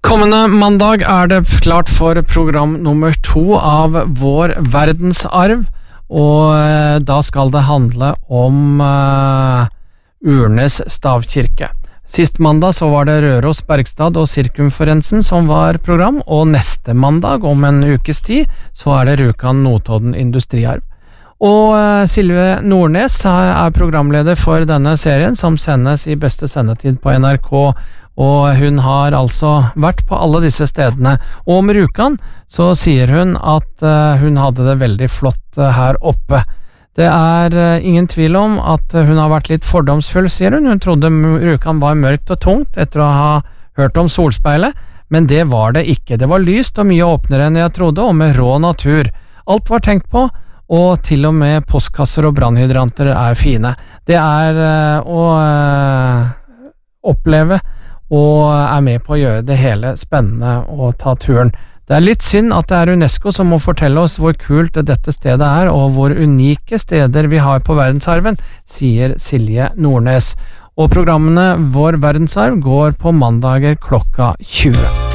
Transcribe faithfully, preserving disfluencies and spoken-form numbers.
Kommende mandag er det klart for program nummer to av Vår verdensarv, og da skal det handle om uh, Urnes stavkirke. Sist mandag så var det Røros, Bergstad og Sirkumferensen som var program, og neste mandag, om en ukes tid, så er det Rjukan Notodden industriarv. Og uh, Silje Nordnes er programleder for denne serien, som sendes i beste sendetid på N R K, og hun har altså vært på alle disse stedene. Og om Rjukan så sier hun at uh, hun hadde det veldig flott uh, her oppe. Det er uh, ingen tvil om at uh, hun har vært litt fordomsfull, sier hun. Hun trodde Rjukan var mørkt og tungt etter å ha hørt om solspeilet, men det var det ikke. Det var lyst og mye åpnere enn jeg trodde, og med rå natur. Alt var tenkt på, og til og med postkasser og brannhydranter er fine. Det er uh, å uh, oppleve og er med på å gjøre det hele spennende å ta turen. Det er litt synd at det er UNESCO som må fortelle oss hvor kult dette stedet er, og hvor unike steder vi har på verdensarven, sier Silje Nordnes. Og programmene Vår verdensarv går på mandager klokka tjue.